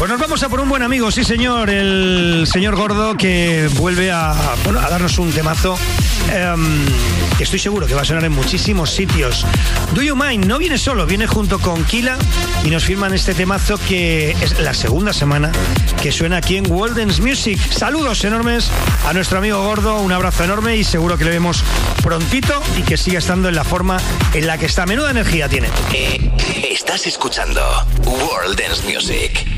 Pues nos vamos a por un buen amigo, sí señor, el señor Gordo, que vuelve a darnos un temazo que estoy seguro que va a sonar en muchísimos sitios. Do You Mind no viene solo, viene junto con Kila y nos firman este temazo que es la segunda semana que suena aquí en World Dance Music. Saludos enormes a nuestro amigo Gordo, un abrazo enorme y seguro que le vemos prontito y que siga estando en la forma en la que está. Menuda energía tiene. Estás escuchando World Dance Music.